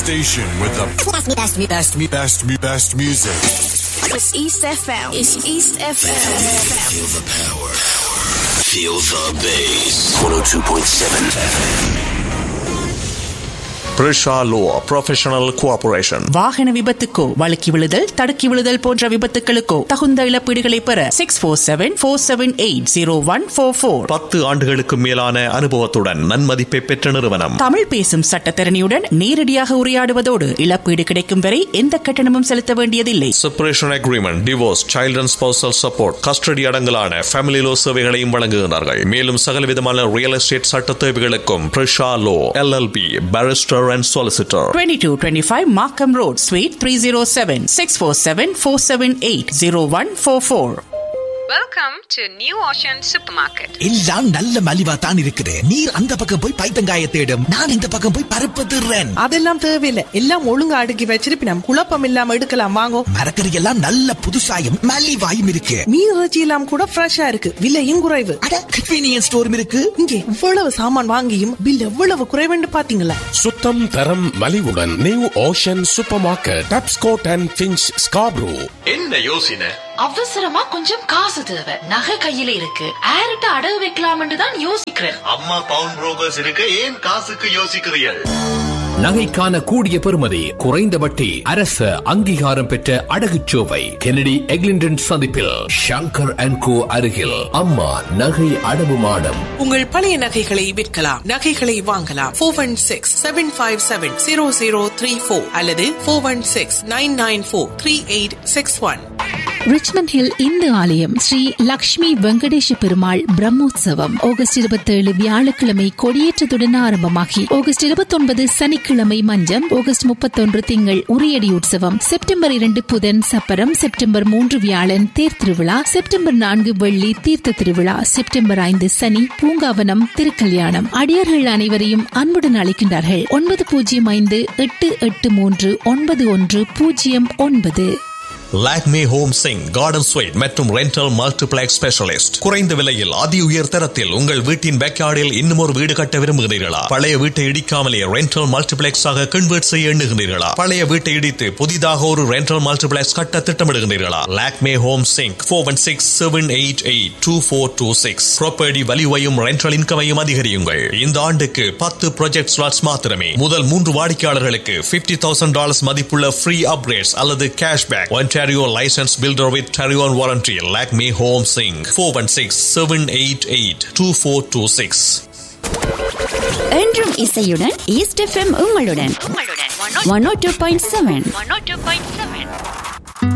station with the best music. It's East FM. It's East FM. Feel the power. Feel the bass. 102.7 FM. Prisha Law Professional Cooperation. வாகன விபத்துக்கோ வழுக்கி விழுதல் தடுக்கி விழுதல் போன்ற விபத்துகளுக்கோ தகுந்த இழப்பீடுகளை பெற 647-478-0144. 10 ஆண்டுகளுக்கு மேலான அனுபவத்துடன் நன்மதிப்பை பெற்ற நிறுவனம். தமிழ் பேசும் சட்டத்தரணியுடன் நேரடியாக உரையாடுவதோடு இழப்பீடு கிடைக்கும் வரை எந்த கட்டணமும் செலுத்த வேண்டியதில்லை. Separation agreement, divorce, child and spousal support, custody அடங்கலான family low சேவைகளையும் வழங்குகிறார்கள். மேலும் சகலவிதமான ரியல் எஸ்டேட் சட்ட தேவைகளுக்கும் Prisha Law LLP Barrister and Solicitor. 2225 Markham Road, Suite 307, 647-478-0144. Welcome to New Ocean Supermarket. எல்லாம் நல்ல மலிவா தான் இருக்குது. நீர் அந்த பக்கம் போய் பைத்தங்காய தேடும், நான் இந்த பக்கம் போய் பருப்பு திருறேன். அதெல்லாம் தேவையில்லை, எல்லாம் ஒழுங்கா அடுக்கி வச்சிருப்பினம். குழப்பம் இல்லாம எடுக்கலாம் வாங்கோ. மரக்கறி எல்லாம் நல்ல புதுசாயும் மலிவாயும் இருக்கு. மீன் இறைச்சி எல்லாம் கூட ஃப்ரெஷ்ஷா இருக்கு, விலையும் குறைவு. அட கன்வீனியன்ஸ் ஸ்டோரும் இருக்கு. இங்கே இவ்வளவு சாமான் வாங்கியும் பில் எவ்வளவு குறைவுன்னு பாத்தீங்களா? சுத்தம் தரம் மலிவுடன் new ocean super market, Tapscott and pinch, Scarborough. என்ன யோசனை? அவசரமா கொஞ்சம் காசு தேவை, நகை கையில இருக்கு, ஆர்ட்ட அடகு வைக்கலாம்னு தான் யோசிக்கிறேன். அம்மா பவுன் புரோக்கர்ஸ் இருக்கு, ஏன் காசுக்கு யோசிக்கிறீர்கள்? நகைக்கான கூடிய பெறுமதி, குறைந்த வட்டி, அரசு அங்கீகாரம் பெற்ற அடகுச்சோவை கெனடி எக்லிண்டன் சந்திப்பில் ஷங்கர் அண்ட் கோ அருகில் அம்மா நகை அடவு மாடம். உங்கள் பழைய நகைகளை விற்கலாம், நகைகளை வாங்கலாம். 416-757-0034 அல்லது 416-994-3861. ரிச்மண்ட் ஹில் இந்து ஆலயம் ஸ்ரீ லக்ஷ்மி வெங்கடேஷ பெருமாள் பிரம்மோற்சவம் ஆகஸ்ட் 27 வியாழக்கிழமை கொடியேற்றத்துடன் ஆரம்பமாகி ஆகஸ்ட் 29 சனிக்கிழமை மஞ்சம், ஆகஸ்ட் 31 திங்கள் உரியடி உற்சவம், செப்டம்பர் 2 புதன் சப்பரம், செப்டம்பர் 3 வியாழன் தேர் திருவிழா, செப்டம்பர் 4 வெள்ளி தீர்த்த திருவிழா, செப்டம்பர் 5 சனி பூங்காவனம் திருக்கல்யாணம். அடியார்கள் அனைவரையும் அன்புடன் அழைக்கின்றார்கள். 9050-881-9109. Lakme home Singh garden sweet மற்றும் ரெண்டல் மல்டிப்ளெக்ஸ் ஸ்பெஷலிஸ்ட். குறைந்த விலையில் அதி உயர் தரத்தில் உங்கள் வீட்டின் பேக்யார்டில் இன்னும் ஒரு வீடு கட்ட விரும்புகிறீர்களா? பழைய வீட்டை இடிக்காமலே ரெண்டல் மல்டிப்ளெக்ஸ் ஆக கன்வெர்ட் செய்ய எண்ணுகிறீர்களா? பழைய வீட்டை இடித்து புதிதாக ஒரு ரெண்டல் மல்டிப்ளெக்ஸ் கட்ட திட்டமிடுகிறீர்களா? Lakme home Singh 416-788-2426. Property வேல்யூவையும் rental இன்கமையும் அதிகரியுங்கள். இந்த ஆண்டுக்கு 10 ப்ராஜெக்ட் ஸ்லாட்ஸ் மாத்திரமே. முதல் 3 வாடிக்கையாளர்களுக்கு $50,000 மதிப்புள்ள ஃப்ரீ அப்கிரேட்ஸ் அல்லது cashback. Ontario licensed builder with Ontario warranty. Lakme Home Singh 416-788-2426. என்றும் இசையுடன் ஈஸ்ட் எஃப்எம் உங்களுடன் 102.7